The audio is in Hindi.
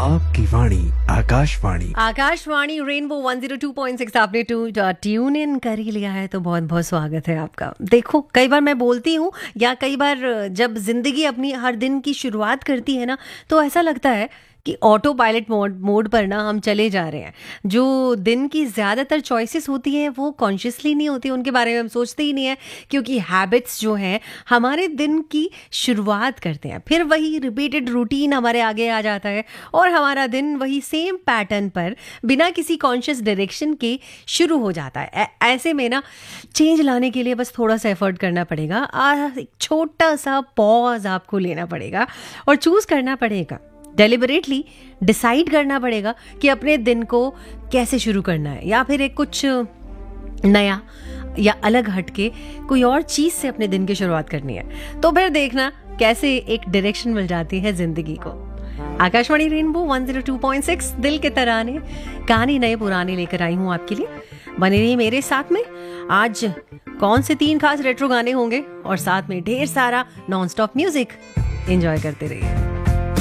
आपकी वाणी आकाशवाणी। आकाशवाणी रेनबो 102.6 आपने ट्यून इन कर ही लिया है तो बहुत बहुत स्वागत है आपका। देखो, कई बार मैं बोलती हूँ या कई बार जब जिंदगी अपनी हर दिन की शुरुआत करती है ना, तो ऐसा लगता है कि ऑटो पायलट मोड पर ना हम चले जा रहे हैं। जो दिन की ज़्यादातर चॉइसेस होती हैं वो कॉन्शियसली नहीं होती, उनके बारे में हम सोचते ही नहीं है, क्योंकि हैबिट्स जो हैं हमारे दिन की शुरुआत करते हैं। फिर वही रिपीटेड रूटीन हमारे आगे आ जाता है और हमारा दिन वही सेम पैटर्न पर बिना किसी कॉन्शियस डायरेक्शन के शुरू हो जाता है। ऐसे में ना चेंज लाने के लिए बस थोड़ा सा एफर्ट करना पड़ेगा, एक छोटा सा पॉज आपको लेना पड़ेगा और चूज़ करना पड़ेगा, डेलिबरेटली डिसाइड करना पड़ेगा कि अपने दिन को कैसे शुरू करना है, या फिर एक कुछ नया या अलग हटके कोई और चीज़ से अपने दिन की शुरुआत करनी है। तो फिर देखना कैसे एक डायरेक्शन मिल जाती है जिंदगी को। आकाशवाणी रेनबो 102.6 दिल के तराने, कहानी नए पुराने लेकर आई हूँ आपके लिए। बने रहिए मेरे साथ में। आज कौन से 3 खास रेट्रो गाने होंगे और साथ में ढेर सारा नॉन स्टॉप म्यूजिक। एंजॉय करते रहिए।